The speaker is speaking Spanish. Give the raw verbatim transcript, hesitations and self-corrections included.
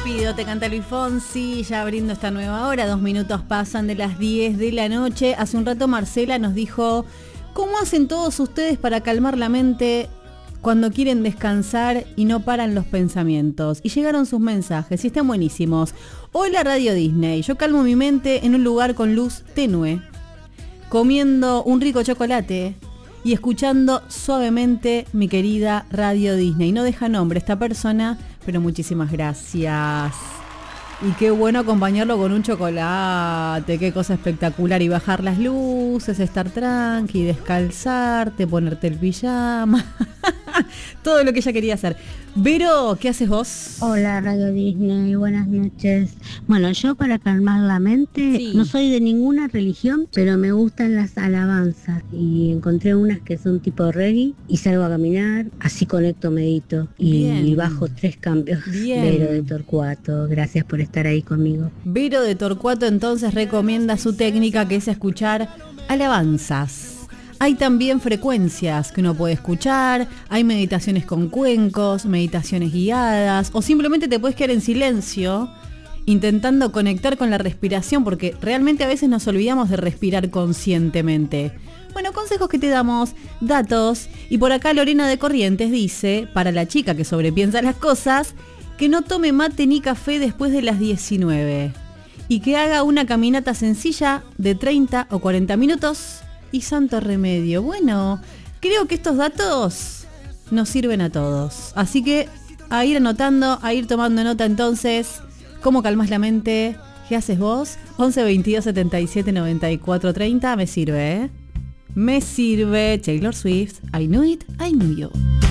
rápido, te canta Luis Fonsi, ya abriendo esta nueva hora, dos minutos pasan de las diez de la noche. Hace un rato Marcela nos dijo, ¿cómo hacen todos ustedes para calmar la mente cuando quieren descansar y no paran los pensamientos? Y llegaron sus mensajes y están buenísimos. Hola Radio Disney, yo calmo mi mente en un lugar con luz tenue, comiendo un rico chocolate y escuchando suavemente mi querida Radio Disney. No deja nombre esta persona, pero muchísimas gracias. Y qué bueno acompañarlo con un chocolate, qué cosa espectacular. Y bajar las luces, estar tranqui, descalzarte, ponerte el pijama. Todo lo que ella quería hacer. Vero, ¿qué haces vos? Hola Radio Disney, buenas noches. Bueno, yo para calmar la mente, sí. No soy de ninguna religión, pero me gustan las alabanzas. Y encontré unas que son tipo reggae y salgo a caminar, así conecto, medito y, y bajo tres cambios. Bien. Vero de Torcuato, gracias por estar ahí conmigo. Vero de Torcuato entonces recomienda su técnica, que es escuchar alabanzas. Hay también frecuencias que uno puede escuchar, hay meditaciones con cuencos, meditaciones guiadas, o simplemente te puedes quedar en silencio intentando conectar con la respiración, porque realmente a veces nos olvidamos de respirar conscientemente. Bueno, consejos que te damos, datos, y por acá Lorena de Corrientes dice, para la chica que sobrepiensa las cosas, que no tome mate ni café después de las diecinueve y que haga una caminata sencilla de treinta o cuarenta minutos. Y santo remedio. Bueno, creo que estos datos nos sirven a todos. Así que a ir anotando, a ir tomando nota entonces. ¿Cómo calmas la mente? ¿Qué haces vos? once veintidós setenta y siete noventa y cuatro treinta. Me sirve, ¿eh? Me sirve. Taylor Swift. I knew it, I knew you.